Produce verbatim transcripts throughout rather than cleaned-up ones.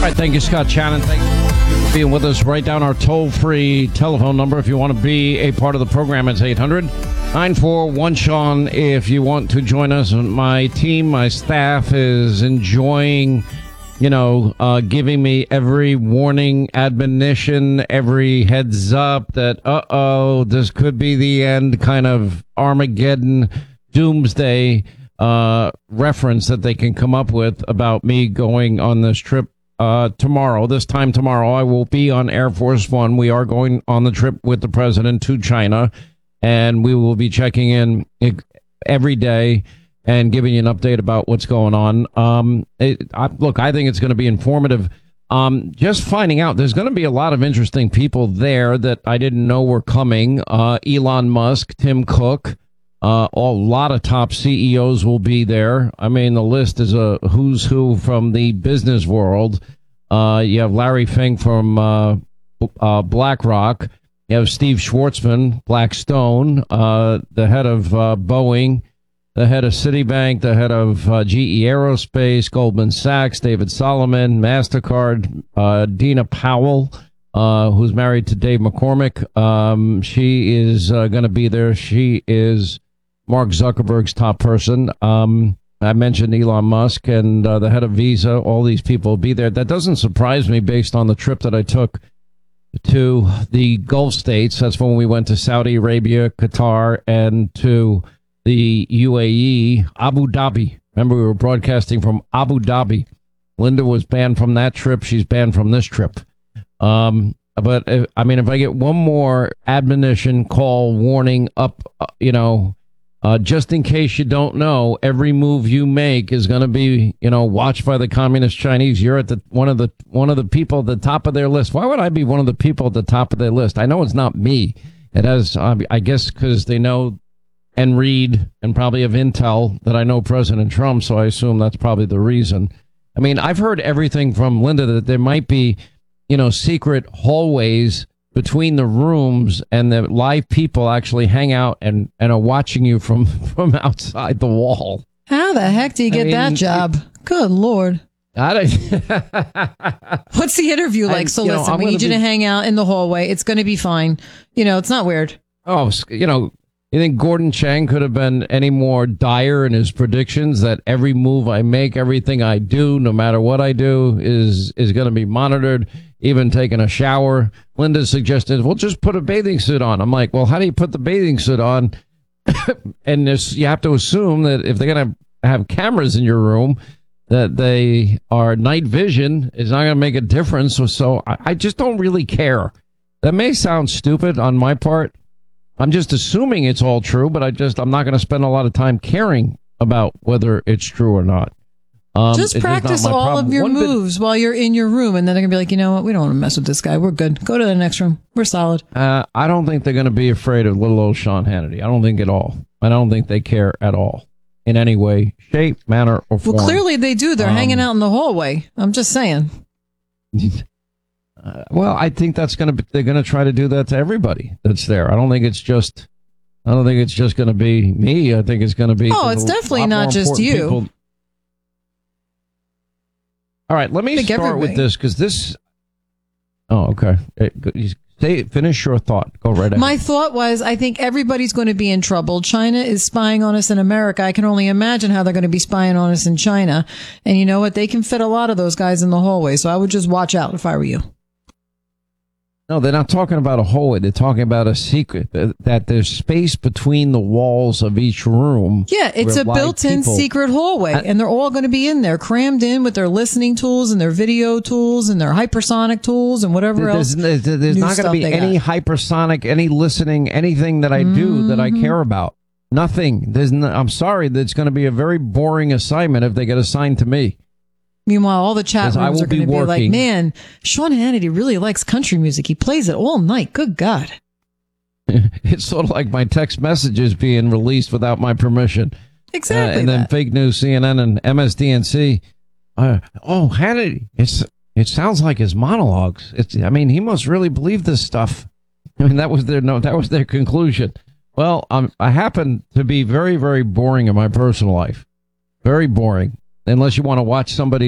right, thank you, Scott Shannon. Thank you for being with us. Write down our toll-free telephone number if you want to be a part of the program. It's eight hundred nine four one Sean if you want to join us. My team, my staff is enjoying, you know, uh, giving me every warning, admonition, every heads up that, uh-oh, this could be the end, kind of Armageddon, doomsday uh, reference that they can come up with about me going on this trip uh, tomorrow. This time tomorrow, I will be on Air Force One. We are going on the trip with the president to China, and we will be checking in every day and giving you an update about what's going on. Um, it, I, look, I think it's going to be informative. Um, just finding out, there's going to be a lot of interesting people there that I didn't know were coming. Uh, Elon Musk, Tim Cook, uh, a lot of top C E Os will be there. I mean, the list is a who's who from the business world. Uh, you have Larry Fink from uh, uh, BlackRock. You have Steve Schwartzman, Blackstone, uh, the head of uh, Boeing, the head of Citibank, the head of uh, G E Aerospace, Goldman Sachs, David Solomon, MasterCard, uh, Dina Powell, uh, who's married to Dave McCormick. Um, she is uh, going to be there. She is Mark Zuckerberg's top person. Um, I mentioned Elon Musk and uh, the head of Visa. All these people will be there. That doesn't surprise me based on the trip that I took to the Gulf states. That's when we went to Saudi Arabia, Qatar, and to the U A E, Abu Dhabi. Remember, we were broadcasting from Abu Dhabi. Linda was banned from that trip. She's banned from this trip. Um, but, if, I mean, if I get one more admonition, call, warning up, uh, you know, uh, just in case you don't know, every move you make is going to be, you know, watched by the communist Chinese. You're at the one of the one of the people at the top of their list. Why would I be one of the people at the top of their list? I know it's not me. It has, uh, I guess, because they know and read and probably have intel that I know President Trump, so I assume that's probably the reason. I mean, I've heard everything from Linda that there might be, you know, secret hallways between the rooms and the live people actually hang out and, and are watching you from, from outside the wall. How the heck do you get I mean, that job? It, Good Lord. I don't, What's the interview like? I, so listen, know, we need you be, to hang out in the hallway. It's going to be fine. You know, it's not weird. Oh, you know, you think Gordon Chang could have been any more dire in his predictions that every move I make, everything I do, no matter what I do, is is going to be monitored, even taking a shower? Linda suggested, well, just put a bathing suit on. I'm like, well, how do you put the bathing suit on? And this, you have to assume that if they're going to have cameras in your room, that they are night vision is not going to make a difference. So, so I, I just don't really care. That may sound stupid on my part. I'm just assuming it's all true, but I just, I'm not going to spend a lot of time caring about whether it's true or not. Um, just practice all problem. of your One moves bit, while you're in your room, and then they're going to be like, you know what, we don't want to mess with this guy. We're good. Go to the next room. We're solid. Uh, I don't think they're going to be afraid of little old Sean Hannity. I don't think at all. I don't think they care at all in any way, shape, manner, or form. Well, clearly they do. They're um, hanging out in the hallway. I'm just saying. Uh, well, I think that's going to be, they're going to try to do that to everybody that's there. I don't think it's just, I don't think it's just going to be me. I think it's going to be. Oh, it's definitely not just you. People. All right, let me start everybody. with this because this. Oh, okay. Say, finish your thought. Go right ahead. My thought was, I think everybody's going to be in trouble. China is spying on us in America. I can only imagine how they're going to be spying on us in China. And you know what? They can fit a lot of those guys in the hallway. So I would just watch out if I were you. No, they're not talking about a hallway. They're talking about a secret, that there's space between the walls of each room. Yeah, it's a built-in people, secret hallway, I, and they're all going to be in there, crammed in with their listening tools and their video tools and their hypersonic tools and whatever there's, else. There's, there's not going to be any got. hypersonic, any listening, anything that I do mm-hmm. that I care about. Nothing. There's. No, I'm sorry, that's going to be a very boring assignment if they get assigned to me. Meanwhile, all the chat rooms are going to be, be like, man, Sean Hannity really likes country music. He plays it all night. Good God. It's sort of like my text messages being released without my permission. Exactly. Uh, and that. then fake news, C N N and M S D N C. Uh, oh, Hannity. It's, it sounds like his monologues. It's, I mean, he must really believe this stuff. I mean, that was their, no, that was their conclusion. Well, I'm, I happen to be very, very boring in my personal life. Very boring. Unless you want to watch somebody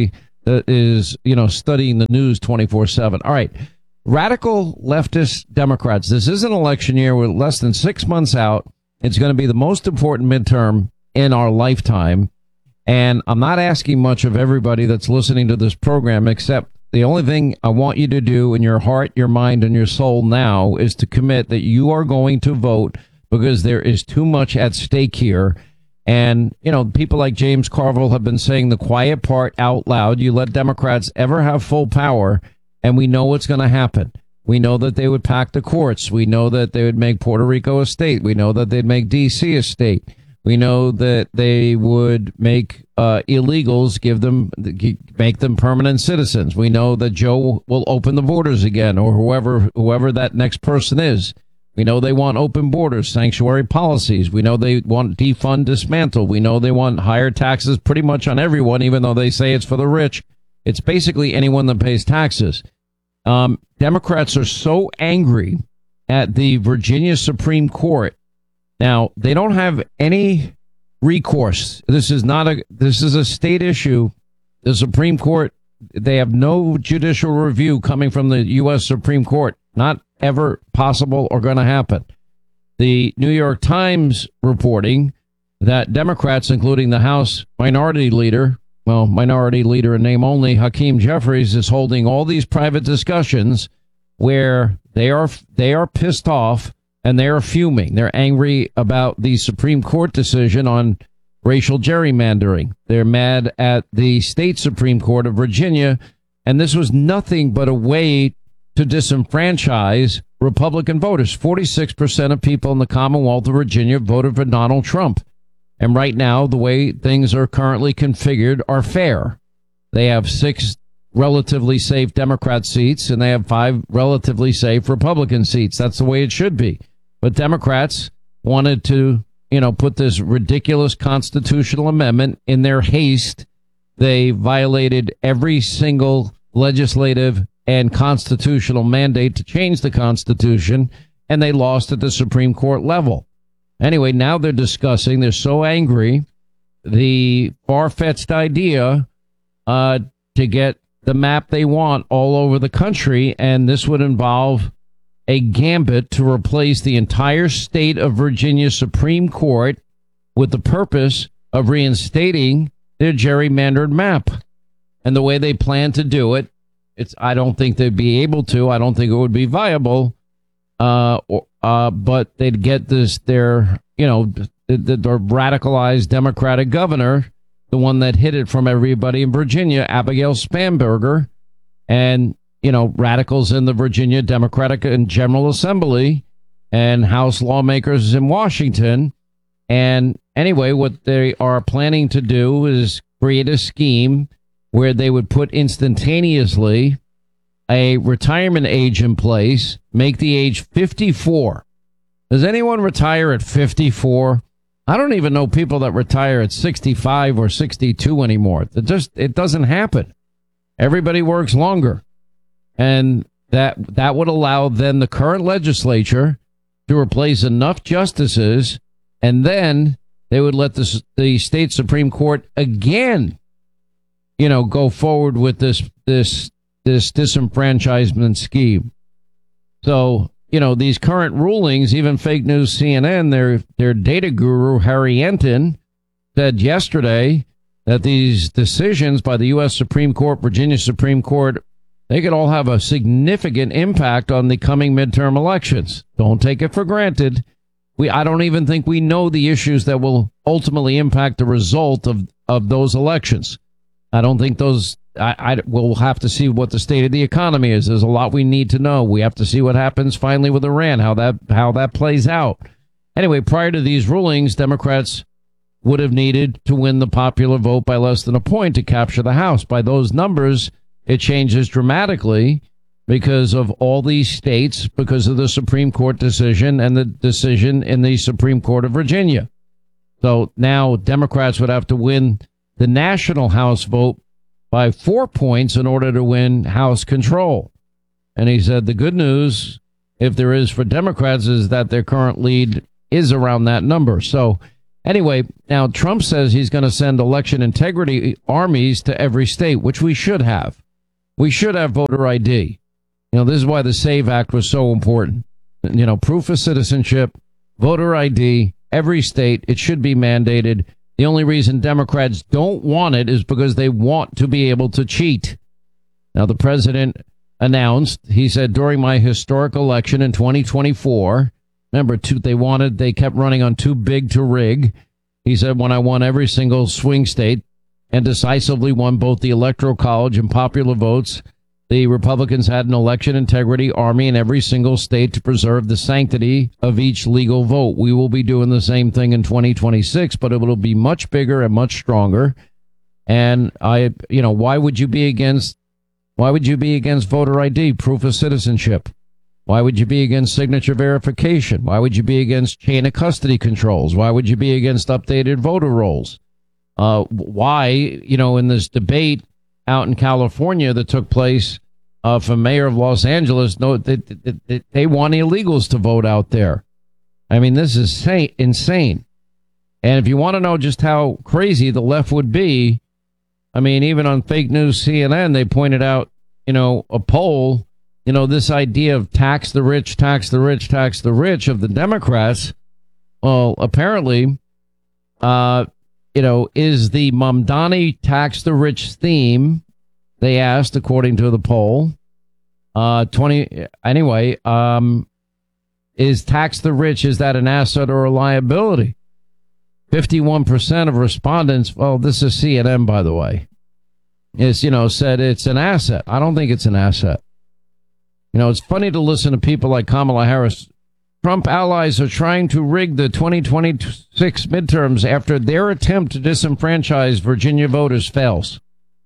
that is, you know, studying the news twenty-four seven. All right. Radical leftist Democrats. This is an election year. We're less than six months out. It's going to be the most important midterm in our lifetime. And I'm not asking much of everybody that's listening to this program, except the only thing I want you to do in your heart, your mind, and your soul now is to commit that you are going to vote, because there is too much at stake here. And, you know, people like James Carville have been saying the quiet part out loud. You let Democrats ever have full power, and we know what's going to happen. We know that they would pack the courts. We know that they would make Puerto Rico a state. We know that they'd make D C a state. We know that they would make uh, illegals, give them, make them permanent citizens. We know that Joe will open the borders again, or whoever, whoever that next person is. We know they want open borders, sanctuary policies. We know they want defund, dismantle. We know they want higher taxes pretty much on everyone, even though they say it's for the rich. It's basically anyone that pays taxes. Um, Democrats are so angry at the Virginia Supreme Court. Now, they don't have any recourse. This is not a, this is a state issue. The Supreme Court, they have no judicial review coming from the U S Supreme Court. Not ever possible or going to happen. The New York Times reporting that Democrats, including the House Minority Leader, well, Minority Leader in name only, Hakeem Jeffries, is holding all these private discussions where they are they are pissed off and they are fuming. They're angry about the Supreme Court decision on racial gerrymandering. They're mad at the state Supreme Court of Virginia, and this was nothing but a way to disenfranchise Republican voters. forty-six percent of people in the Commonwealth of Virginia voted for Donald Trump. And right now, the way things are currently configured are fair. They have six relatively safe Democrat seats, and they have five relatively safe Republican seats. That's the way it should be. But Democrats wanted to, you know, put this ridiculous constitutional amendment in their haste. They violated every single legislative and constitutional mandate to change the Constitution, and they lost at the Supreme Court level. Anyway, now they're discussing, they're so angry, the far-fetched idea uh, to get the map they want all over the country, and this would involve a gambit to replace the entire state of Virginia Supreme Court with the purpose of reinstating their gerrymandered map. And the way they plan to do it, it's I don't think they'd be able to. I don't think it would be viable. Uh, or, uh, but they'd get this, their, you know, the, the, the radicalized Democratic governor, the one that hid it from everybody in Virginia, Abigail Spanberger, and, you know, radicals in the Virginia Democratic and General Assembly and House lawmakers in Washington. And anyway, what they are planning to do is create a scheme where they would put instantaneously a retirement age in place, make the age fifty-four. Does anyone retire at fifty-four? I don't even know people that retire at sixty-five or sixty-two anymore. It just, it doesn't happen. Everybody works longer. And that, that would allow then the current legislature to replace enough justices, and then they would let the, the state Supreme Court again, you know, go forward with this, this, this disenfranchisement scheme. So, you know, these current rulings, even fake news C N N, their their data guru, Harry Enton, said yesterday that these decisions by the U S Supreme Court, Virginia Supreme Court, they could all have a significant impact on the coming midterm elections. Don't take it for granted. We I don't even think we know the issues that will ultimately impact the result of, of those elections. I don't think those I, I we'll have to see what the state of the economy is. There's a lot we need to know. We have to see what happens finally with Iran, how that how that plays out. Anyway, prior to these rulings, Democrats would have needed to win the popular vote by less than a point to capture the House. By those numbers, it changes dramatically because of all these states, because of the Supreme Court decision and the decision in the Supreme Court of Virginia. So now Democrats would have to win the national House vote by four points in order to win House control. And he said the good news, if there is for Democrats, is that their current lead is around that number. So Anyway, now Trump says he's going to send election integrity armies to every state, which we should have. We should have voter I D. You know, this is why the SAVE Act was so important. You know, proof of citizenship, voter I D, every state. It should be mandated. The only reason Democrats don't want it is because they want to be able to cheat. Now, the president announced, he said, during my historic election in twenty twenty-four, remember, two, they wanted, they kept running on too big to rig. He said, when I won every single swing state and decisively won both the Electoral College and popular votes, the Republicans had an election integrity army in every single state to preserve the sanctity of each legal vote. We will be doing the same thing in twenty twenty-six, but it will be much bigger and much stronger. And I, you know, why would you be against, why would you be against voter I D, proof of citizenship? Why would you be against signature verification? Why would you be against chain of custody controls? Why would you be against updated voter rolls? Uh, why, you know, in this debate out in California that took place uh, for mayor of Los Angeles, no, they, they, they want illegals to vote out there. I mean, this is sa- insane. And if you want to know just how crazy the left would be, I mean, even on fake news C N N, they pointed out, you know, a poll, you know, this idea of tax the rich, tax the rich, tax the rich of the Democrats. Well, apparently, uh, you know, is the Mamdani tax the rich theme, they asked, according to the poll. Uh, twenty anyway, um, is tax the rich, is that an asset or a liability? fifty-one percent of respondents, well, this is C N N, by the way, is, you know, said it's an asset. I don't think it's an asset. You know, it's funny to listen to people like Kamala Harris. Trump allies are trying to rig the twenty twenty-six midterms after their attempt to disenfranchise Virginia voters fails.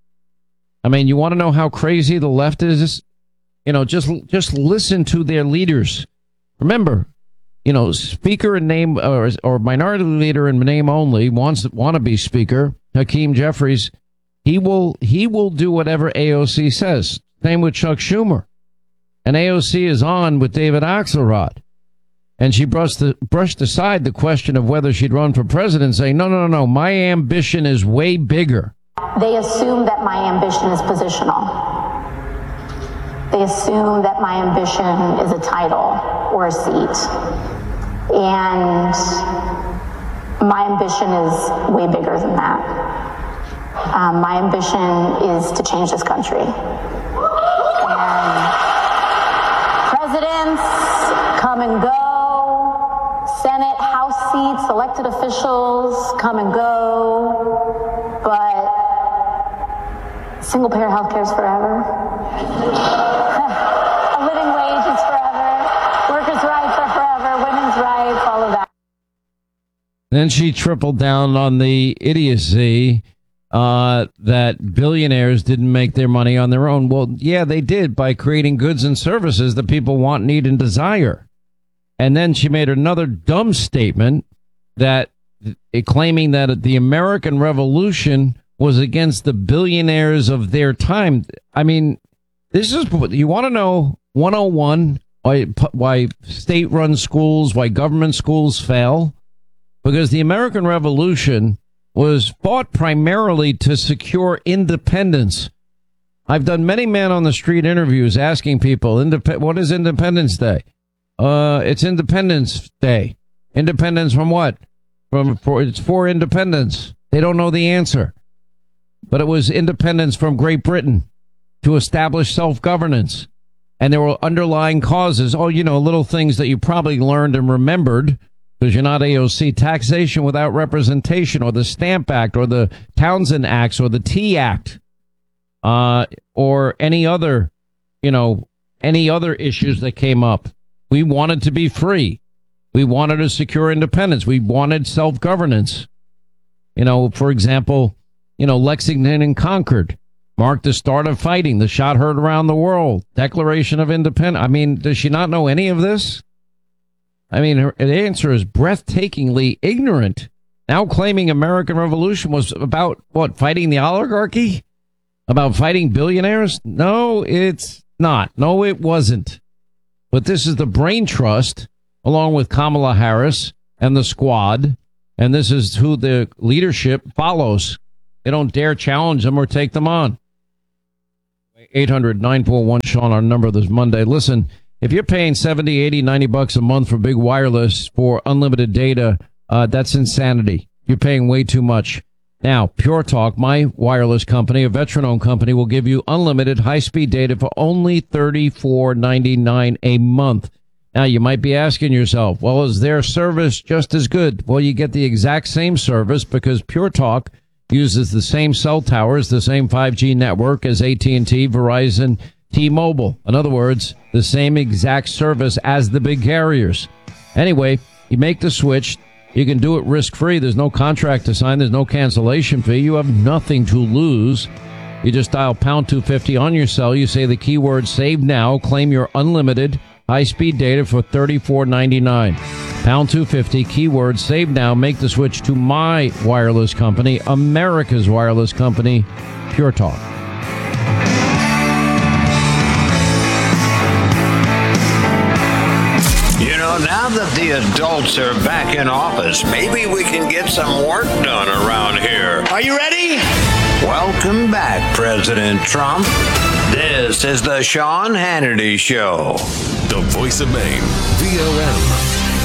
I mean, you want to know how crazy the left is? You know, just just listen to their leaders. Remember, you know, speaker in name or, or minority leader in name only, wants want to be speaker, Hakeem Jeffries. He will he will do whatever A O C says. Same with Chuck Schumer. And A O C is on with David Axelrod. And she brushed, the, brushed aside the question of whether she'd run for president, saying, no, no, no, no, my ambition is way bigger. They assume that my ambition is positional. They assume that my ambition is a title or a seat. And my ambition is way bigger than that. Um, my ambition is to change this country. And presidents come and go. Senate, House seats, elected officials come and go, but single-payer health care is forever. A living wage is forever. Workers' rights are forever. Women's rights, all of that. Then she tripled down on the idiocy uh, that billionaires didn't make their money on their own. Well, yeah, they did by creating goods and services that people want, need, and desire. And then she made another dumb statement that uh, claiming that the American Revolution was against the billionaires of their time. I mean, this is, you want to know one oh one why, why state-run schools, why government schools fail? Because the American Revolution was fought primarily to secure independence. I've done many man on the street interviews asking people, indep- what is Independence Day? Uh, it's Independence Day. Independence from what? From for it's for independence. They don't know the answer. But it was independence from Great Britain to establish self-governance. And there were underlying causes. Oh, you know, little things that you probably learned and remembered because you're not A O C. Taxation without representation, or the Stamp Act, or the Townsend Acts, or the Tea Act, uh, or any other, you know, any other issues that came up. We wanted to be free. We wanted to secure independence. We wanted self-governance. You know, for example, you know, Lexington and Concord marked the start of fighting. The shot heard around the world. Declaration of Independence. I mean, does she not know any of this? I mean, her answer is breathtakingly ignorant. Now claiming American Revolution was about, what, fighting the oligarchy? About fighting billionaires? No, it's not. No, it wasn't. But this is the brain trust, along with Kamala Harris and the squad And this is who the leadership follows. They don't dare challenge them or take them on. eight hundred, nine four one, Sean, our number this Monday. Listen, if you're paying seventy, eighty, ninety bucks a month for big wireless for unlimited data, uh, that's insanity. You're paying way too much. Now, Pure Talk, my wireless company, a veteran-owned company, will give you unlimited high-speed data for only thirty-four ninety-nine a month. Now, you might be asking yourself, well, is their service just as good? Well, you get the exact same service because Pure Talk uses the same cell towers, the same five G network as A T and T, Verizon, T-Mobile. In other words, the same exact service as the big carriers. Anyway, you make the switch. You can do it risk-free. There's no contract to sign. There's no cancellation fee. You have nothing to lose. You just dial pound two fifty on your cell. You say the keyword save now. Claim your unlimited high-speed data for thirty-four ninety-nine. Pound two fifty, keyword save now. Make the switch to my wireless company, America's wireless company, Pure Talk. You know, now that the adults are back in office, maybe we can get some work done around here. Are you ready? Welcome back, President Trump. This is the Sean Hannity Show. The voice of Maine, V O M.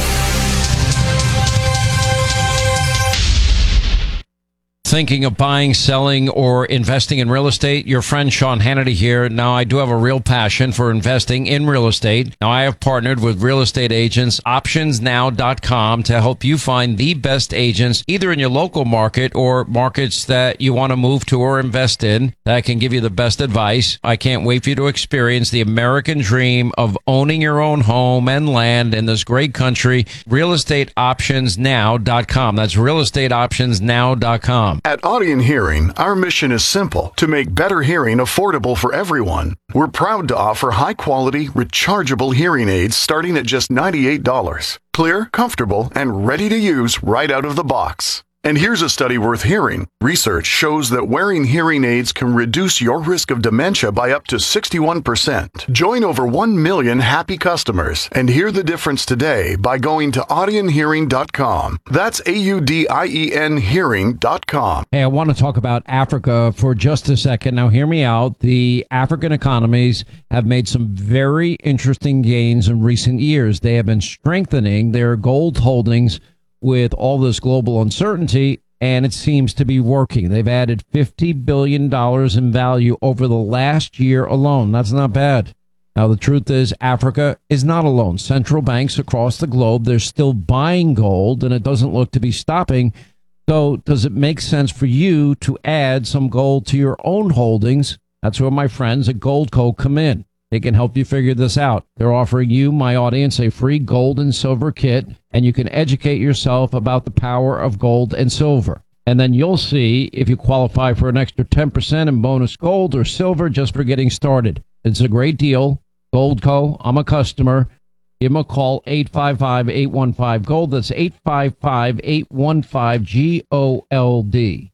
Thinking of buying, selling, or investing in real estate? Your friend Sean Hannity here. Now, I do have a real passion for investing in real estate. Now, I have partnered with real estate agents, options now dot com, to help you find the best agents, either in your local market or markets that you want to move to or invest in, that can give you the best advice. I can't wait for you to experience the American dream of owning your own home and land in this great country. real estate options now dot com. That's real estate options now dot com. At Audion Hearing, our mission is simple: to make better hearing affordable for everyone. We're proud to offer high-quality, rechargeable hearing aids starting at just ninety-eight dollars. Clear, comfortable, and ready to use right out of the box. And here's a study worth hearing. Research shows that wearing hearing aids can reduce your risk of dementia by up to sixty-one percent. Join over one million happy customers and hear the difference today by going to audion hearing dot com. That's A U D I E N hearing dot com. Hey, I want to talk about Africa for just a second. Now, hear me out. The African economies have made some very interesting gains in recent years. They have been strengthening their gold holdings with all this global uncertainty, and it seems to be working. They've added fifty billion dollars in value over the last year alone. That's not bad. Now, the truth is, Africa is not alone. Central banks across the globe, they're still buying gold, and it doesn't look to be stopping. So does it make sense for you to add some gold to your own holdings? That's where my friends at Goldco come in. They can help you figure this out. They're offering you, my audience, a free gold and silver kit, and you can educate yourself about the power of gold and silver. And then you'll see if you qualify for an extra ten percent in bonus gold or silver just for getting started. It's a great deal. Goldco, I'm a customer. Give them a call, eight five five, eight one five, GOLD. That's eight five five, eight one five, G O L D.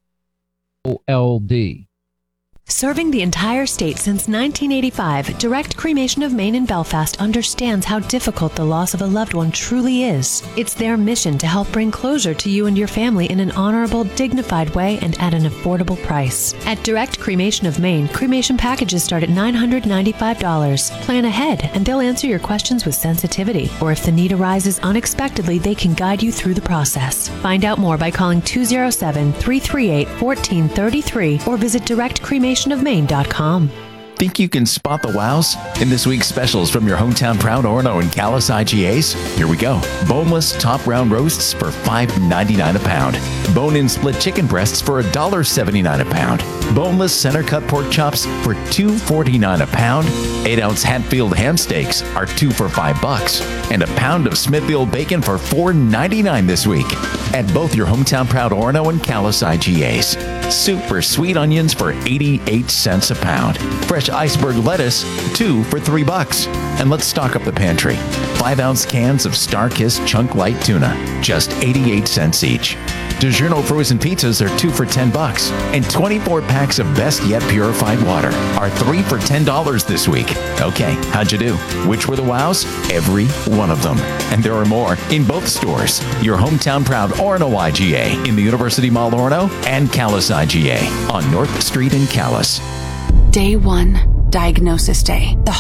O L D. Serving the entire state since nineteen eighty-five, Direct Cremation of Maine in Belfast understands how difficult the loss of a loved one truly is. It's their mission to help bring closure to you and your family in an honorable, dignified way and at an affordable price. At Direct Cremation of Maine, cremation packages start at nine hundred ninety-five dollars. Plan ahead and they'll answer your questions with sensitivity. Or if the need arises unexpectedly, they can guide you through the process. Find out more by calling two oh seven, three three eight, one four three three or visit direct cremation of maine dot com. Think you can spot the wows? In this week's specials from your hometown Proud Orono and Calais I G As, here we go. Boneless top round roasts for five ninety-nine a pound. Bone-in split chicken breasts for one dollar seventy-nine a pound. Boneless center cut pork chops for two forty-nine a pound. eight ounce Hatfield ham steaks are two for five bucks. And a pound of Smithfield bacon for four ninety-nine this week at both your hometown Proud Orono and Calais I G As. Super sweet onions for eighty-eight cents a pound. Fresh iceberg lettuce, two for three bucks. And let's stock up the pantry. Five ounce cans of Star-Kissed Chunk Light Tuna, just eighty-eight cents each. DiGiorno frozen pizzas are two for ten bucks. And twenty-four packs of Best Yet purified water are three for ten dollars this week. Okay, how'd you do? Which were the wows? Every one of them. And there are more in both stores. Your hometown proud Orono I G A in the University Mall Orono and Calais I G A on North Street in Calais. Day one, diagnosis day. The